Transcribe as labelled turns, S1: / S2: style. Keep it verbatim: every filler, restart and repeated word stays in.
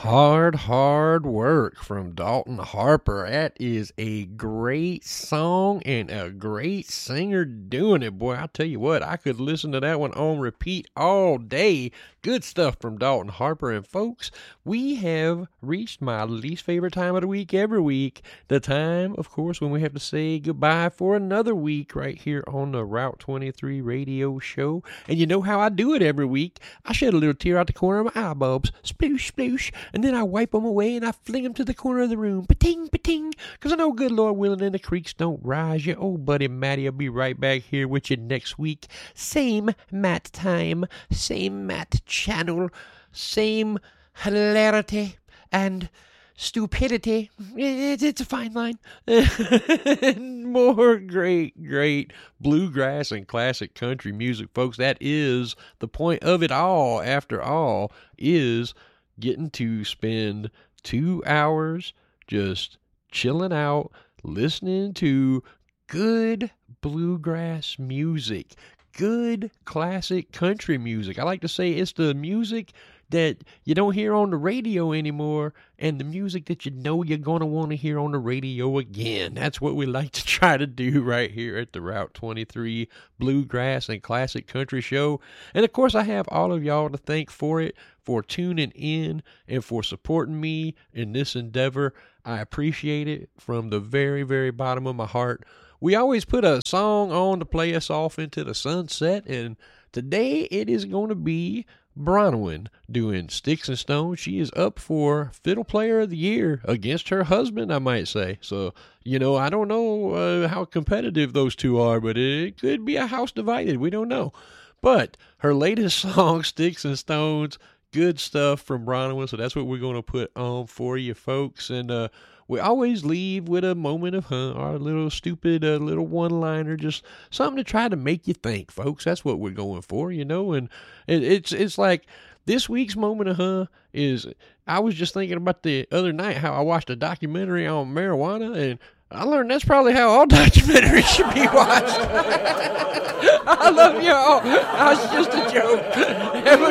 S1: Hard, hard work from Dalton Harper. That is a great song and a great singer doing it. Boy, I tell you what, I could listen to that one on repeat all day. Good stuff from Dalton Harper. And folks, we have reached my least favorite time of the week every week. The time, of course, when we have to say goodbye for another week right here on the Route twenty-three radio show. And you know how I do it every week. I shed a little tear out the corner of my eyebulbs. Sploosh, sploosh. And then I wipe them away and I fling them to the corner of the room. Pa-ting, pa-ting. Because I know, good Lord willing, and the creeks don't rise. Your old buddy Matty will be right back here with you next week. Same Matt time. Same Matt channel. Same hilarity and stupidity. It, it's a fine line. More great, great bluegrass and classic country music, folks. That is the point of it all, after all, is getting to spend two hours just chilling out, listening to good bluegrass music, good classic country music. I like to say it's the music that you don't hear on the radio anymore, and the music that you know you're going to want to hear on the radio again. That's what we like to try to do right here at the Route twenty-three Bluegrass and Classic Country Show. And, of course, I have all of y'all to thank for it, for tuning in, and for supporting me in this endeavor. I appreciate it from the very, very bottom of my heart. We always put a song on to play us off into the sunset, and today it is going to be Bronwyn doing Sticks and Stones. She is up for Fiddle Player of the Year against her husband, I might say. So, you know, I don't know uh, how competitive those two are, but it could be a house divided. We don't know. But her latest song, Sticks and Stones, good stuff from Bronwyn. So that's what we're going to put on for you, folks. And uh, we always leave with a moment of huh, our little stupid uh, little one-liner, just something to try to make you think, folks. That's what we're going for, you know. And it, it's it's like this week's moment of huh is, I was just thinking about the other night how I watched a documentary on marijuana, and I learned that's probably how all documentaries should be watched. I love y'all. That's just a joke. Have a